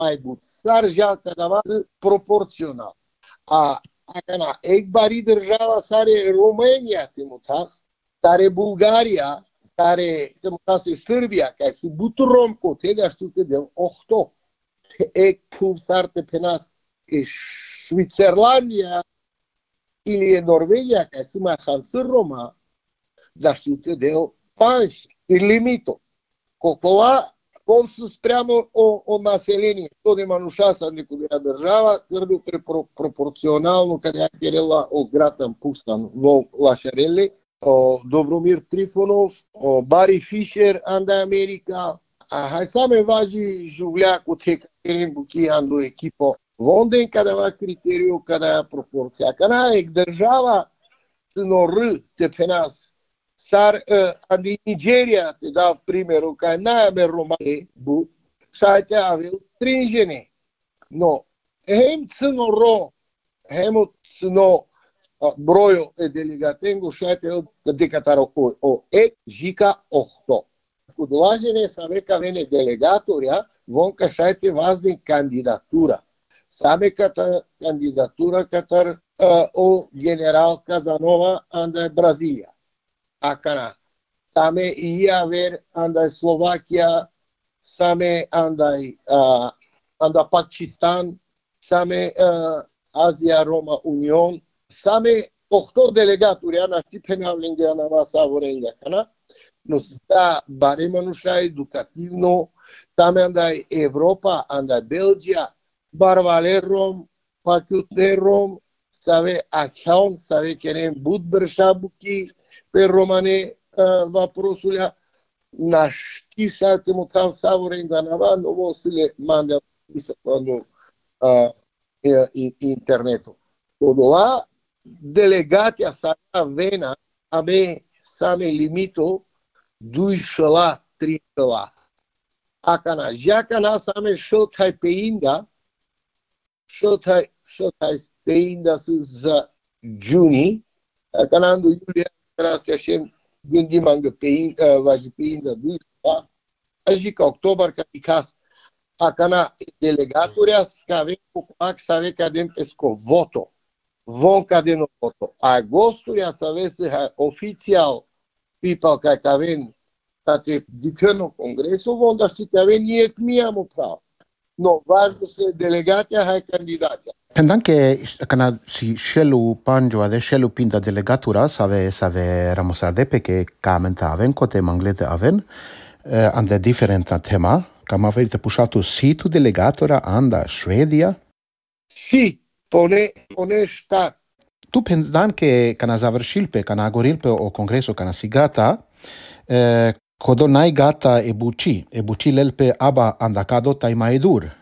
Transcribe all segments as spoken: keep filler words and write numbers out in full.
mai but. Sar jalka da proporțional. A Acana, ek bari država sare România temutas, sare Bulgaria, sare temutas Serbia, care se butu rom cote de aștute de ohto. Ek puv sarte penas e Switzerlandia, ili e Norvegia, care se mai hansă Roma, de aștute de panși, e limito. Cocola, Кол се спрямо от население, то нема нушаса никога държава, твърдо пропорционално къде е рела от гратан Пустан во Лашарели, Добромир Трифонов, Бари Фишер, Анда Америка, а хай саме важи жувляк от Хекатерин Буки Андо екипо. Лондон къде критерио, къде пропорция. Къде е държава, но Р, тепенас, Sar uh, din Nigeria, te dau primerul, că n-ai avea romane, bu, și aite aveau tringene. No, hem țino ro, hem țino broio e delegatengu și aite decataro o, o e jica ohto. Cu dolajene să ave că vene delegatoria, vom că și aite vaz din candidatura. Same că candidatura către uh, o general Casanova anda Brazilia. Acana. Same ia ver andai Slovakia, same andai uh, anda Pakistan, same uh, Asia Roma Union, same ohto delegaturi ana tipena lingua na masa vorenga kana. No sta barema no sha educativno, same andai Europa, andai Belgia, Barvalerom, Pakutnerom, save account, save kerem budbershabuki pe romane vaprosul na ști și alte mutam savurenga nava, nu o să le mande să quando internetul. Odola delegația sa vena abe same limito dui șala, tri șala. Acana, jacana same șotai pe inda, șotai șotai pe inda să juni, acana andu iulia Asta și gândim angă pe vaji pe inda dușa, aji ca october ca icas acana delegaturia scave cu ac save cadem pesco voto. Von cadeno voto. Agosturia save se oficial people ca caven tate dicano congreso von da ști caven iec miamo pra. No, važno se delegația hai candidația. Pendanke kana si shelu panjo ade shelu pinda delegatura save save ramosarde peke kamenta aven kote manglete aven uh, ande differenta tema kam averite pushato situ delegatura anda Švedija. Si, pone pone sta. Tu pendanke kana završil pe kana goril pe o kongreso kana sigata uh, kodo nai gata e buci e buci lel pe aba anda kado tai mai dur.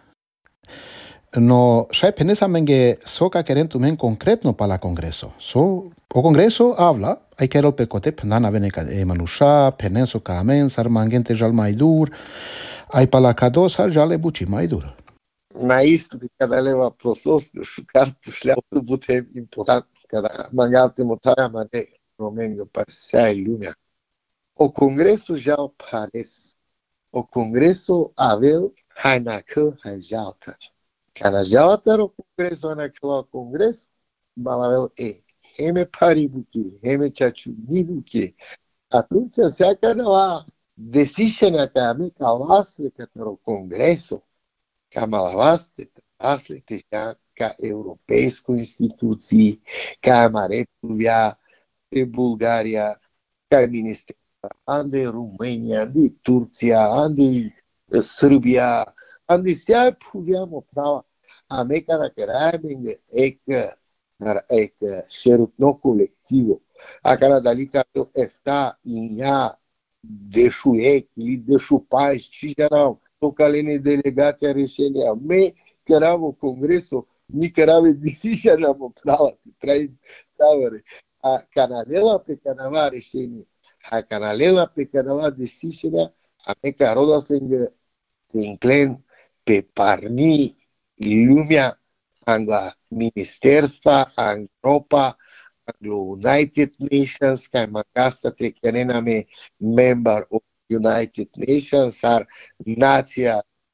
No, sai penesa menge soca querentu men concretno para la congreso. So, o congreso habla, hay que ir pe cote pendana vene ca manusha, penenso ca amen, sar mangente jal mai dur, ai pala cado sar jale buci mai dur. Na isto que cada leva prosos, șucar pușlea tu putem important, cada mangate mutarea mare romengă pasai lumea. O congreso já pares. O congreso avel hainacă haijaltar. Kana jaltar o congreso naquela congreso, balavel e heme paribuki, heme chachubibuki. Atunci se cada lá decizione che a me calastre che per o congreso, che malavaste, asle te ca europeisko instituții, ca Maretuvia, e Bulgaria, ca minister, ande România, ande Turcia, ande Srbia, ande se puviamo prava a me cara carabing ec ec șerutno colectivo a cara dali ca esta inha deșu ec li deșu paz și erau tocalene delegate a reșenia me caravo congreso ni carave decisione mo prava trai savare a canalela pe canava reșenia a canalela pe canava decisione a me carola senge te inclen pe parni lumea angla ministerstva Europa anglo United Nations ca magasta te kenena me member of United Nations ar nația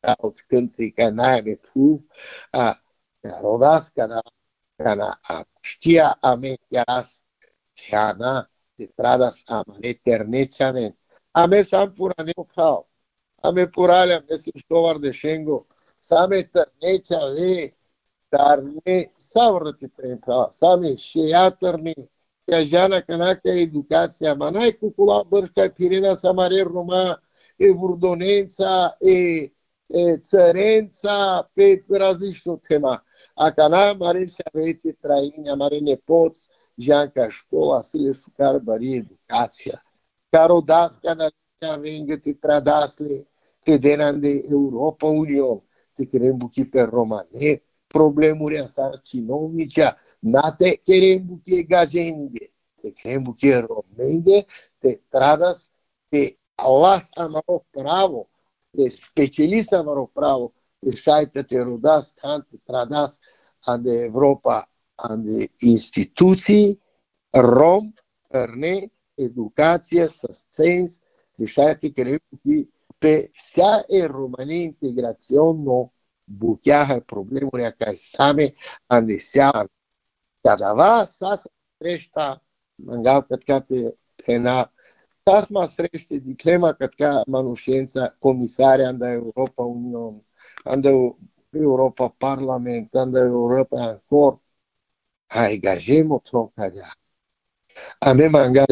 out country kana me pu a rodas kana kana a știa ameas chana de tradas amane eternamente ame sam purane opal ame purale ame stovar de shengo same eternece ave darne savrati trenta same sheaterni ja jana kana ke educația manai cu colaborca pirena samare roma e vurdonența e e țărența pe razișul tema a kana mare și avete traini mare nepoți janca școala să le sucar bari educația caro das kana venga te tradasle te denan de Europa Union te querem buchi pe romane problemuri sarcinomice nate querem buchi gazende te querem buchi romende te tradas te las amaro pravo te specialist amaro pravo te șaite te rodas tante tradas ande Europa ande instituții rom perne educație susțins te șaite querem buchi pe sia e romane integrațion no bucheaha problemuri ca same ande sia cadava sa sreșta mangal că pe pena tas ma srește di crema că manușența comisare anda Europa Union anda Europa Parlament anda Europa ancor hai gajemo troncadea ame mangal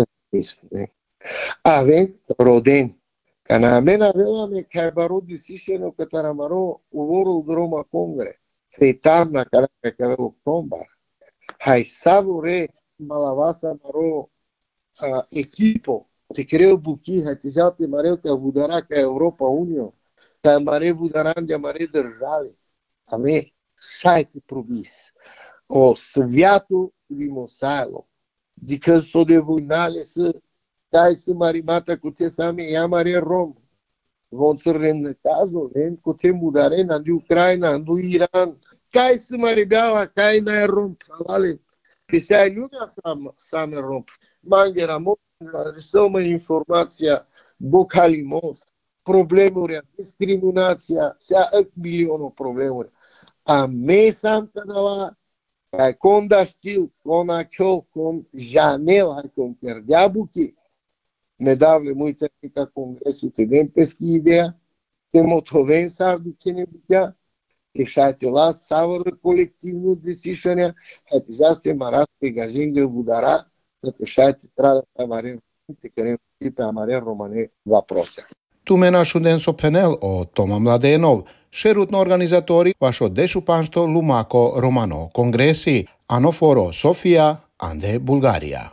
avem roden Kana mena vela me karbaro decision că taramaro World Roma Congre fetamna cara că octombra hai savure malavasa maro uh, equipo te creo buki hai te jate mareu că vudara că Europa Union că mare vudaran de mare države ame sai probis o sviatu limosalo dică so de vunale să dai să marimata cu te same ia mare rom von să în cazul în cu te mudare în Ucraina în Iran cai să maribeaua cai na rom ale că se ai lumea sam same rom mangera mo resoma informația bocalimos problemuri discriminația se a milionul problemuri a mesam canala ai conda stil cona cho con janela con perdeabuki Nedavle muita ca congresul te dem peschi ideea te motoven sar de cine butea te șate la savără colectivul decisionia hai zaste maras pe gajingă budara te șate trala amare te querem pe amare romane vaprosa Tu menaš udenso panel o Toma Mladenov, šerutno organizatori vašo dešupanšto Lumako Romano kongresi Anoforo Sofia ande Bulgaria.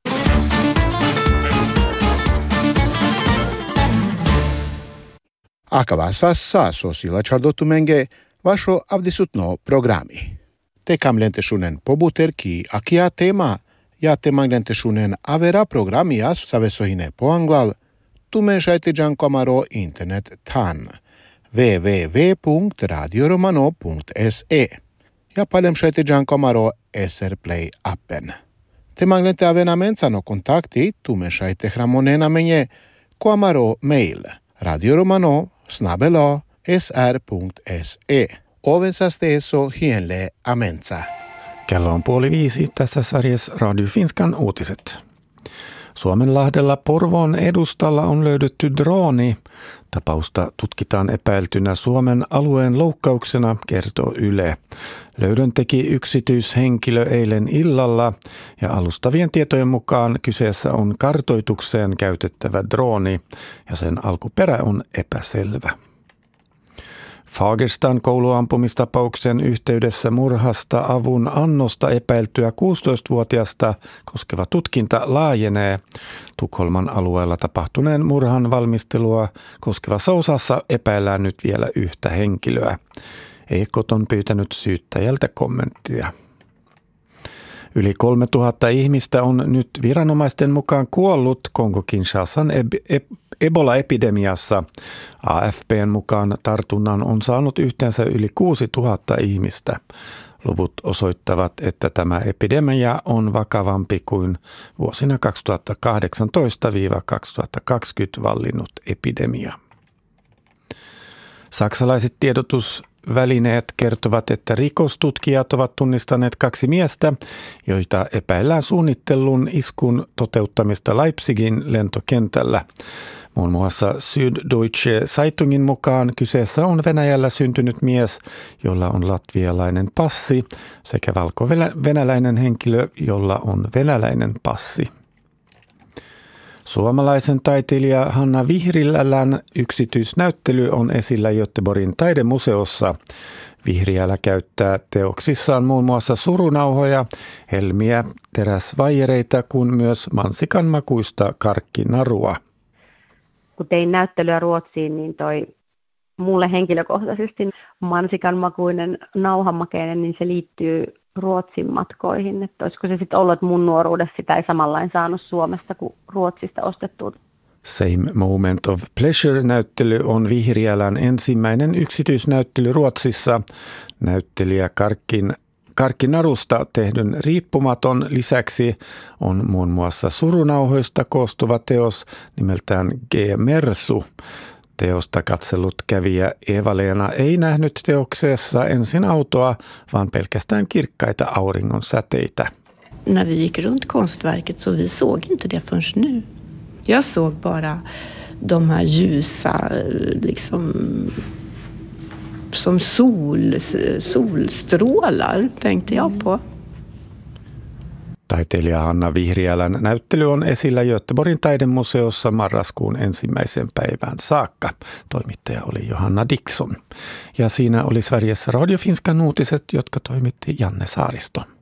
Akavasa sa sosila čardotumenge vašo avdisutno programi. Te kam lentešunen pobuterki akia tema, ja te mang lentešunen avera programia savesohine po anglal, tu menšajte džanko amaro internet tan w w w punkt radio romano punkt s e ja palem šajte džanko amaro S R Play appen. Te mang lente avenamenca no kontakti, tu menšajte hramonena menje ko amaro mail radio romano snabelo sr punkt s e. Ovensaste eso hienle amenza. Kello on puoli viisi tässä sarjassa Radio Finskan uutiset. Suomenlahdella Porvoon edustalla on löydetty drooni. Tapausta tutkitaan epäiltynä Suomen alueen loukkauksena, kertoo Yle. Löydön teki yksityishenkilö eilen illalla ja alustavien tietojen mukaan kyseessä on kartoitukseen käytettävä drooni ja sen alkuperä on epäselvä. Fagerstan kouluampumistapauksen yhteydessä murhasta avun annosta epäiltyä kuusitoistavuotiasta koskeva tutkinta laajenee. Tukholman alueella tapahtuneen murhan valmistelua koskevassa osassa epäillään nyt vielä yhtä henkilöä. Ekot on pyytänyt syyttäjältä kommenttia. Yli kolmetuhatta ihmistä on nyt viranomaisten mukaan kuollut Kongo-Kinshasan eb- eb- Ebola-epidemiassa. A F P:n mukaan tartunnan on saanut yhteensä yli kuusituhatta ihmistä. Luvut osoittavat, että tämä epidemia on vakavampi kuin vuosina kaksituhattakahdeksantoista kaksituhattakaksikymmentä vallinnut epidemia. Saksalaiset tiedotusvälineet kertovat, että rikostutkijat ovat tunnistaneet kaksi miestä, joita epäillään suunnitellun iskun toteuttamista Leipzigin lentokentällä. Muun muassa Süddeutsche Zeitungin mukaan kyseessä on Venäjällä syntynyt mies, jolla on latvialainen passi, sekä valko-venäläinen henkilö, jolla on venäläinen passi. Suomalaisen taiteilija Hanna Vihriälän yksityisnäyttely on esillä Göteborgin taidemuseossa. Vihriälä käyttää teoksissaan muun muassa surunauhoja, helmiä, teräsvaijereita kuin myös mansikan makuista karkkinarua. Kun tein näyttelyä Ruotsiin, niin toi mulle henkilökohtaisesti mansikan makuinen nauhamakeinen, niin se liittyy Ruotsin matkoihin. Että olisiko se sitten ollut, että mun nuoruudessa sitä ei samanlain saanut Suomesta kuin Ruotsista ostettua. Same Moment of Pleasure-näyttely on Vihriälän ensimmäinen yksityisnäyttely Ruotsissa. Näyttelijä Karkkin Karkkinarusta tehdyn riippumaton lisäksi on muun muassa surunauhoista koostuva teos nimeltään G. Mersu. Teosta katsellut kävijä Eva-Leena ei nähnyt teoksessa ensin autoa, vaan pelkästään kirkkaita auringon säteitä. När vi gick runt konstverket så vi såg inte det förrän nu. Jag såg bara de här ljusa liksom som sol, solstrålar, tänkte jag på. Taiteilija Hanna Vihriälän näyttely on esillä Göteborgin taidemuseossa marraskuun ensimmäisen päivään saakka. Toimittaja oli Johanna Dickson. Ja siinä oli Sveriges Radio Finskan uutiset, jotka toimitti Janne Saaristo.